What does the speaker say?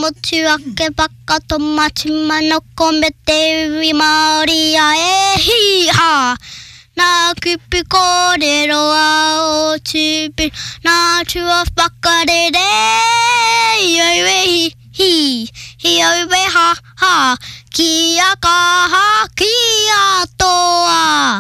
持ち分けばっかと町まの込めてウマリアへヒーハーなきぴこれろあおちぴなちわばかれでいよいえひひひよいべははきやかはきやとは